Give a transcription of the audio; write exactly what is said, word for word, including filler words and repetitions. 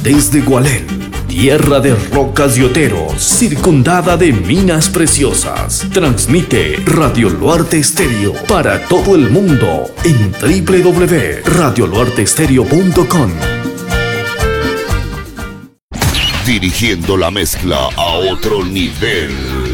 Desde Gualén, tierra de rocas y oteros, circundada de minas preciosas, transmite Radio Luarte Estéreo para todo el mundo en doble u doble u doble u punto radio luarte estéreo punto com. Dirigiendo la mezcla a otro nivel.